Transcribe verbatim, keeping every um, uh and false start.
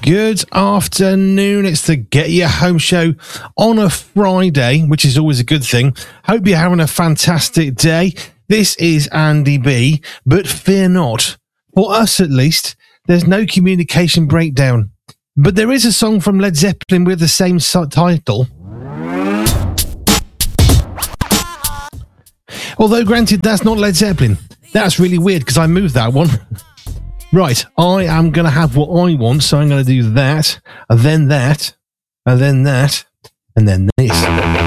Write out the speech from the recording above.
Good afternoon. It's the Get Your Home Show on a Friday, which is always a good thing. Hope you're having a fantastic day. This is Andy B, but fear not. For us, at least, there's no communication breakdown. But there is a song from Led Zeppelin with the same title. Although, granted, that's not Led Zeppelin. That's really weird because I moved that one. Right, I am going to have what I want, so I'm going to do that, and then that, and then that, and then this.